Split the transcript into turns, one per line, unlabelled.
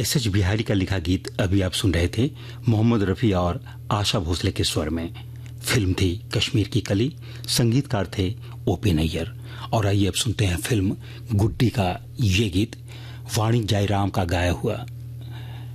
SH. Bihari का लिखा गीत अभी आप सुन रहे थे मोहम्मद रफ़ी और आशा भोसले के स्वर में। फिल्म थी कश्मीर की कली, संगीतकार थे O.P. नैयर। और आइए अब सुनते हैं फिल्म गुड्डी का ये गीत वाणी जयराम का गाया हुआ।